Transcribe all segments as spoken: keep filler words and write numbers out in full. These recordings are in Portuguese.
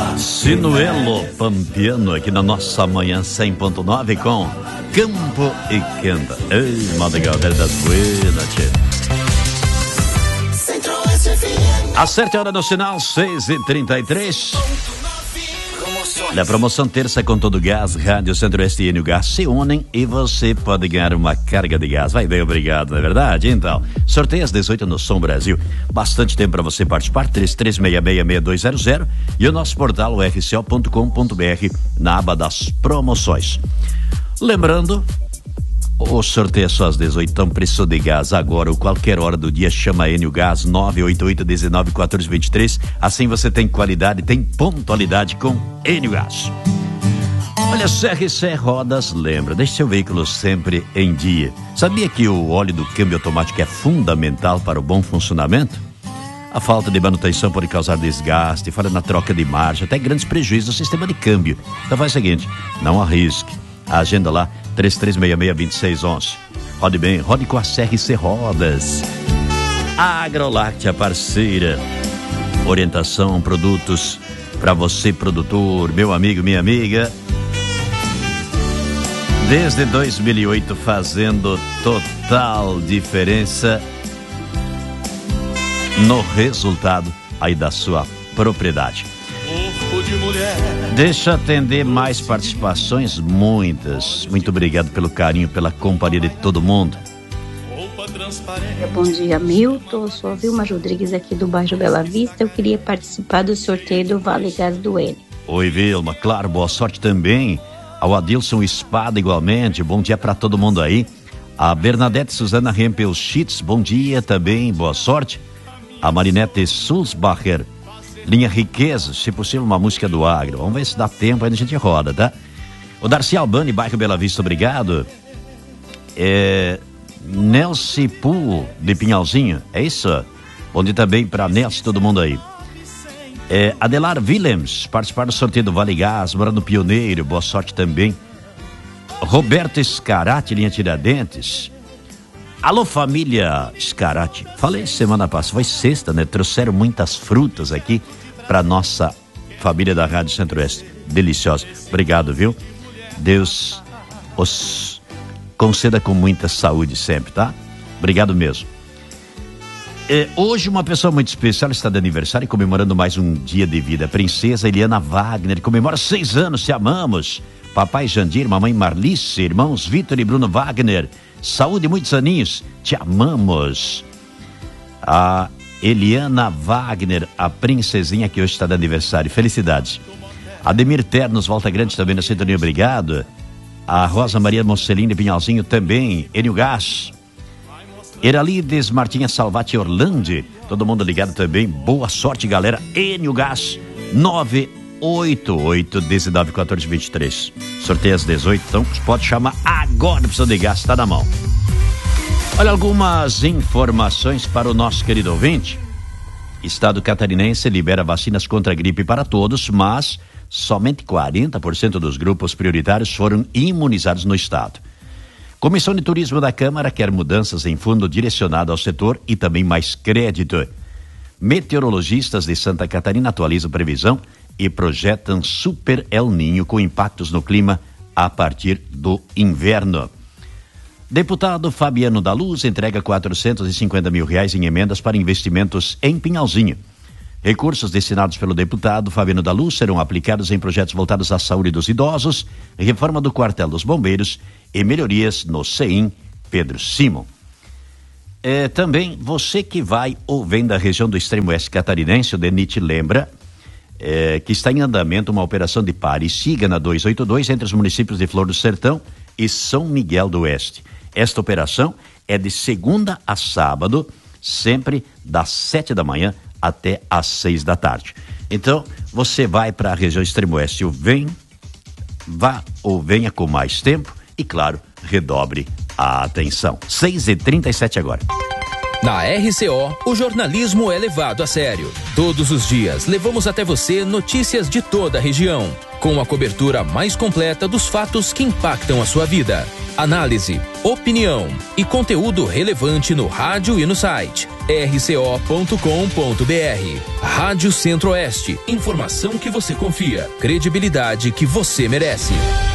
Sinuelo Pampiano aqui na nossa manhã cem ponto nove com Campo e Canta. Ei, Madrigal das Buenas, tchê. Acerte a hora no sinal, seis e trinta e três. Na promoção terça com todo gás, Rádio Centro-Oeste e Enio Gás se unem e você pode ganhar uma carga de gás. Vai bem, obrigado, não é verdade? Então, sorteio às dezoito no Som Brasil. Bastante tempo para você participar, três três seis seis, seis dois zero zero e o nosso portal u r c o ponto com ponto b r na aba das promoções. Lembrando, o sorteio é só às dezoito, então preço de gás agora ou qualquer hora do dia, chama Enio Gás nove oito oito um nove um quatro dois três. Assim você tem qualidade, tem pontualidade com Enio Gás. Olha, C R C Rodas lembra, deixe seu veículo sempre em dia. Sabia que o óleo do câmbio automático é fundamental para o bom funcionamento? A falta de manutenção pode causar desgaste, falha na troca de marcha, até grandes prejuízos no sistema de câmbio. Então faz o seguinte, não arrisque. A agenda lá, três três seis seis, dois seis um um. Rode bem, rode com a C R C Rodas. Agroláctea parceira. Orientação, produtos para você, produtor, meu amigo, minha amiga. Desde dois mil e oito fazendo total diferença no resultado aí da sua propriedade. De mulher. Deixa eu atender mais participações, muitas. Muito obrigado pelo carinho, pela companhia de todo mundo. Bom dia, Milton. Sou a Vilma Rodrigues aqui do bairro Bela Vista. Eu queria participar do sorteio do Vale Gás do Enio. Oi, Vilma. Claro, boa sorte também. Ao Adilson Espada igualmente. Bom dia para todo mundo aí. A Bernadette Suzana Rempel Schitz, bom dia também, boa sorte. A Marinette Sulzbacher, linha Riqueza, se possível uma música do agro. Vamos ver se dá tempo, aí a gente roda, tá? O Darcy Albani, bairro Bela Vista, obrigado. É, Nelci Pool, de Pinhalzinho, é isso? Bom dia também pra Nelci, todo mundo aí. É, Adelar Willems, participar do sorteio do Vale Gás, morando no Pioneiro, boa sorte também. Roberto Scarati, linha Tiradentes. Alô, família Scarati. Falei semana passada, foi sexta, né? Trouxeram muitas frutas aqui pra nossa família da Rádio Centro-Oeste. Deliciosa. Obrigado, viu? Deus os conceda com muita saúde sempre, tá? Obrigado mesmo. É, hoje uma pessoa muito especial está de aniversário, comemorando mais um dia de vida. Princesa Eliana Wagner, comemora seis anos, te amamos. Papai Jandir, mamãe Marlice, irmãos Vitor e Bruno Wagner. Saúde, muitos aninhos, te amamos. A Eliana Wagner, a princesinha que hoje está de aniversário, felicidades. Ademir Ternos, Volta Grande também na sintonia, obrigado. A Rosa Maria Mocelin de Pinhalzinho também, Enio Gás. Eralides Martinha Salvati Orlandi, todo mundo ligado também, boa sorte galera. Enio Gás, nove oito oito um nove um quatro dois três. Sorteio às dezoito, então pode chamar agora, precisa de gás, está na mão. Olha, algumas informações para o nosso querido ouvinte. Estado catarinense libera vacinas contra a gripe para todos, mas somente quarenta por cento dos grupos prioritários foram imunizados no estado. Comissão de Turismo da Câmara quer mudanças em fundo direcionado ao setor e também mais crédito. Meteorologistas de Santa Catarina atualizam previsão e projetam Super El Ninho com impactos no clima a partir do inverno. Deputado Fabiano da Luz entrega quatrocentos e cinquenta mil reais em emendas para investimentos em Pinhalzinho. Recursos destinados pelo deputado Fabiano da Luz serão aplicados em projetos voltados à saúde dos idosos, reforma do quartel dos bombeiros e melhorias no C E I M Pedro Simon. É, também você que vai ou vem da região do extremo oeste catarinense, o DENIT lembra é, que está em andamento uma operação de pare e siga na duzentos e oitenta e dois entre os municípios de Flor do Sertão e São Miguel do Oeste. Esta operação é de segunda a sábado, sempre das sete da manhã até às seis da tarde. Então, você vai para a região extremo oeste, ou vem, vá ou venha com mais tempo e, claro, redobre a atenção. seis e trinta e sete agora. Na R C O, o jornalismo é levado a sério. Todos os dias, levamos até você notícias de toda a região, com a cobertura mais completa dos fatos que impactam a sua vida. Análise, opinião e conteúdo relevante no rádio e no site r c o ponto com ponto b r. Rádio Centro-Oeste. Informação que você confia. Credibilidade que você merece.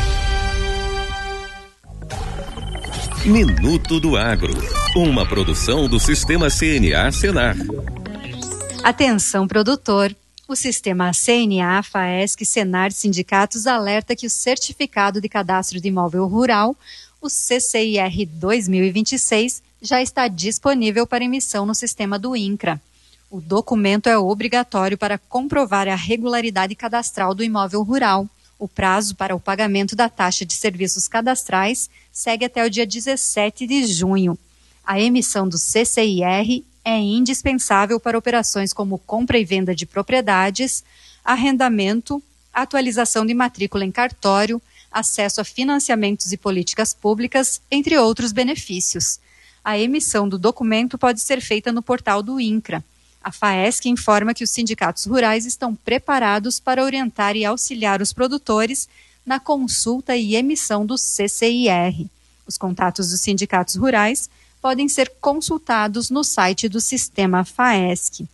Minuto do Agro. Uma produção do Sistema C N A Senar. Atenção, produtor. O Sistema C N A, FAESC, Senar Sindicatos alerta que o Certificado de Cadastro de Imóvel Rural, o C C I R dois mil e vinte e seis, já está disponível para emissão no sistema do INCRA. O documento é obrigatório para comprovar a regularidade cadastral do imóvel rural. O prazo para o pagamento da taxa de serviços cadastrais segue até o dia dezessete de junho. A emissão do C C I R é indispensável para operações como compra e venda de propriedades, arrendamento, atualização de matrícula em cartório, acesso a financiamentos e políticas públicas, entre outros benefícios. A emissão do documento pode ser feita no portal do INCRA. A FAESC informa que os sindicatos rurais estão preparados para orientar e auxiliar os produtores na consulta e emissão do C C I R. Os contatos dos sindicatos rurais podem ser consultados no site do Sistema FAESC.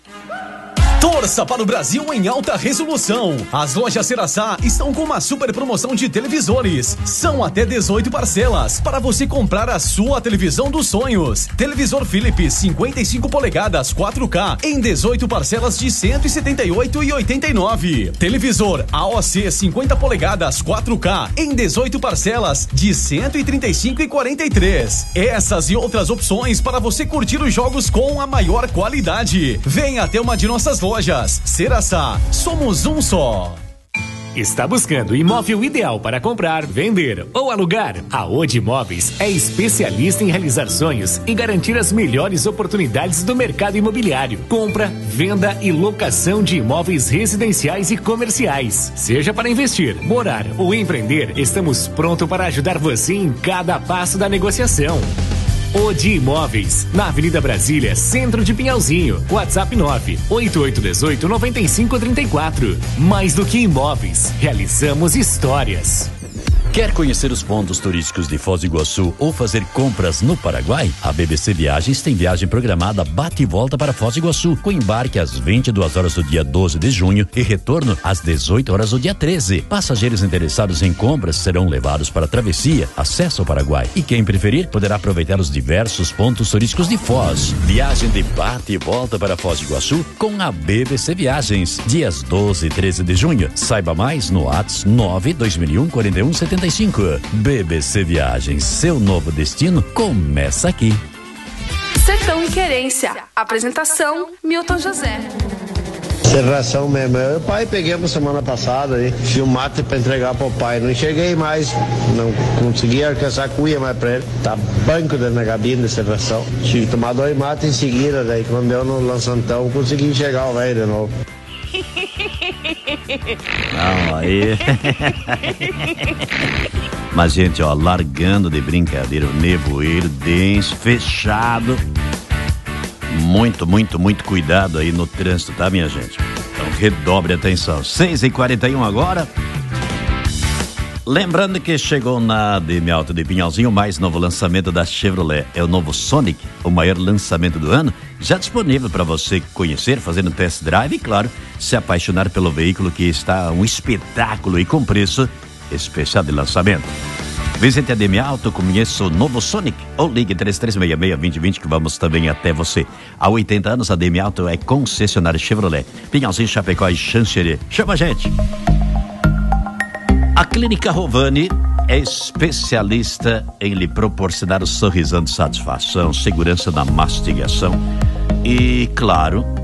Torça para o Brasil em alta resolução. As lojas Ceraçá estão com uma super promoção de televisores. São até dezoito parcelas para você comprar a sua televisão dos sonhos. Televisor Philips cinquenta e cinco polegadas quatro K em dezoito parcelas de cento e setenta e oito reais e oitenta e nove centavos. Televisor A O C cinquenta polegadas quatro K em dezoito parcelas de cento e trinta e cinco reais e quarenta e três centavos. Essas e outras opções para você curtir os jogos com a maior qualidade. Venha até uma de nossas lojas. Lojas Ceraçá, somos um só. Está buscando o imóvel ideal para comprar, vender ou alugar? A Odi Imóveis é especialista em realizar sonhos e garantir as melhores oportunidades do mercado imobiliário. Compra, venda e locação de imóveis residenciais e comerciais. Seja para investir, morar ou empreender, estamos prontos para ajudar você em cada passo da negociação. Odi Imóveis, na Avenida Brasília, centro de Pinhalzinho. WhatsApp nove oito oito um oito nove cinco três quatro. Mais do que imóveis, realizamos histórias. Quer conhecer os pontos turísticos de Foz do Iguaçu ou fazer compras no Paraguai? A B B C Viagens tem viagem programada bate e volta para Foz do Iguaçu, com embarque às vinte e duas horas do dia doze de junho e retorno às dezoito horas do dia treze. Passageiros interessados em compras serão levados para a travessia, acesso ao Paraguai. E quem preferir poderá aproveitar os diversos pontos turísticos de Foz. Viagem de bate e volta para Foz do Iguaçu com a B B C Viagens, dias doze e treze de junho. Saiba mais no WhatsApp nove dois mil e um quarenta e um setenta e cinco. B B C Viagens, seu novo destino começa aqui. Sertão e Querência. Apresentação, Milton José. Serração mesmo. Eu e o pai pegamos semana passada aí, filmate pra entregar pro pai. Não cheguei mais, não consegui alcançar a cuia mais pra ele. Tá banco dentro da cabine de serração. Tive que tomar dois mates em seguida, daí quando deu no lançantão, consegui chegar o velho de novo. Não, aí. Mas, gente, ó, largando de brincadeira, o nevoeiro denso, fechado. Muito, muito, muito cuidado aí no trânsito, tá, minha gente? Então, redobre a atenção. seis e quarenta e um agora. Lembrando que chegou na A D M Auto de Pinhalzinho o mais novo lançamento da Chevrolet. É o novo Sonic, o maior lançamento do ano, já disponível para você conhecer, fazendo test drive e, claro, se apaixonar pelo veículo que está um espetáculo e com preço especial de lançamento. Visite a A D M Auto, conheça o novo Sonic ou ligue três três seis seis, dois zero dois zero que vamos também até você. Há oitenta anos a A D M Auto é concessionária Chevrolet. Pinhalzinho, Chapecó e Xanxerê. Chama a gente! A Clínica Rovani é especialista em lhe proporcionar o sorrisão de satisfação, segurança na mastigação e, claro,